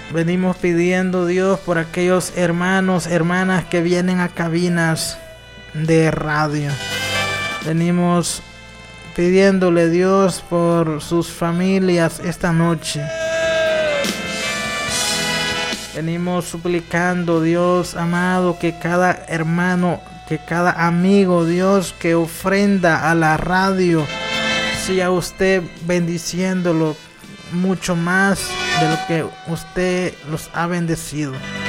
Venimos pidiendo, Dios, por aquellos hermanos, hermanas que vienen a cabinas de radio. Venimos pidiéndole, Dios, por sus familias esta noche. Venimos suplicando, Dios amado, que cada hermano, que cada amigo, Dios, que ofrenda a la radio, sea usted bendiciéndolo mucho más de lo que usted los ha bendecido.